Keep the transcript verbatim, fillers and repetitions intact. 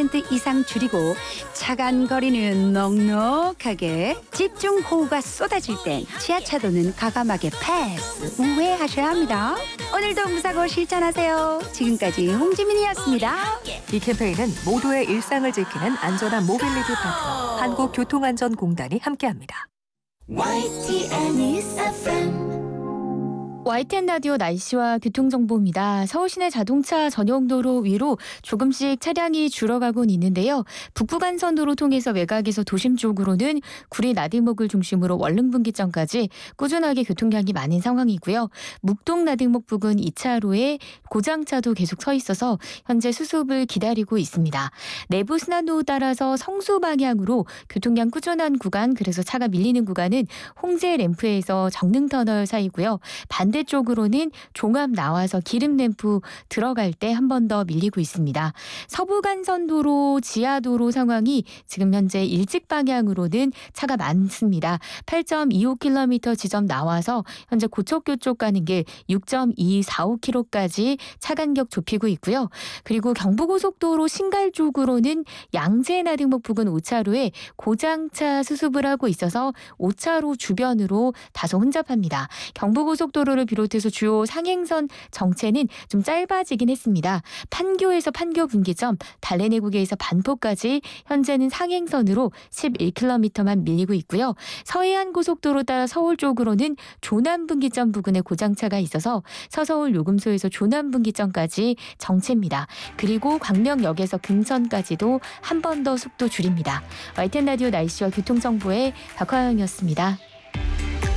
퍼센트 이상 줄이고 차간 거리는 넉넉하게 집중 호우가 쏟아질 땐 지하차도는 과감하게 패스 우회하셔야 합니다. 오늘도 무사고 실천하세요. 지금까지 홍지민이었습니다. 이 캠페인은 모두의 일상을 지키는 안전한 모빌리티 파트너 한국교통안전공단이 함께합니다. 와이티엔 News 에프엠 와이티엔 라디오 날씨와 교통정보입니다. 서울 시내 자동차 전용도로 위로 조금씩 차량이 줄어가곤 있는데요. 북부간선도로 통해서 외곽에서 도심 쪽으로는 구리 나들목을 중심으로 월릉분기점까지 꾸준하게 교통량이 많은 상황이고요. 묵동 나들목 부근 이 차로에 고장차도 계속 서 있어서 현재 수습을 기다리고 있습니다. 내부 순환로 따라서 성수 방향으로 교통량 꾸준한 구간, 그래서 차가 밀리는 구간은 홍제 램프에서 정릉터널 사이고요. 반대쪽으로는 종합 나와서 기름 램프 들어갈 때 한 번 더 밀리고 있습니다. 서부간선도로 지하도로 상황이 지금 현재 일찍 방향으로는 차가 많습니다. 팔 점 이오 킬로미터 지점 나와서 현재 고척교 쪽 가는 길 육 점 이사오 킬로미터까지 차 간격 좁히고 있고요. 그리고 경부고속도로 신갈 쪽으로는 양재나들목 부근 오 차로에 고장차 수습을 하고 있어서 오 차로 주변으로 다소 혼잡합니다. 경부고속도로를 비롯해서 주요 상행선 정체는 좀 짧아지긴 했습니다. 판교에서 판교 분기점, 달래내국에서 반포까지 현재는 상행선으로 십일 킬로미터만 밀리고 있고요. 서해안고속도로 따라 서울 쪽으로는 조남 분기점 부근에 고장차가 있어서 서서울 요금소에서 조남 분기점까지 정체입니다. 그리고 광명역에서 금천까지도 한 번 더 속도 줄입니다. 와이티엔 라디오 날씨와 교통정보의 박화영이었습니다.